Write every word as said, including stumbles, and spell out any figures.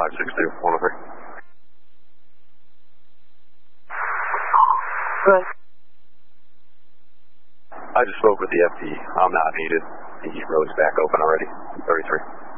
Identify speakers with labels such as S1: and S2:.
S1: five six two, one oh three.
S2: Good.
S1: I just spoke with the F D. I'm not needed. The road's back open already. thirty-three.